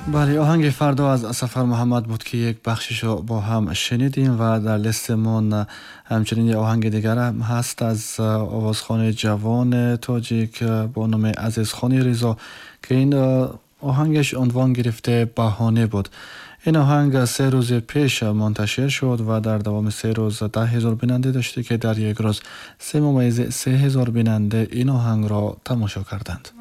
بله، آهنگ فردا از سفر محمد بود که یک بخشش رو با هم شنیدیم و در لیستمون همچنین یک آهنگ دیگر هم هست از آوازخوان جوان تاجیک با نام عزیز خانی ریزا که این آهنگش عنوان گرفته بهانه بود. این آهنگ 3 روز پیش منتشر شد و در دوام 3 روز 10,000 بیننده داشته که در یک روز 3,300,000 بیننده این آهنگ را تماشا کردند.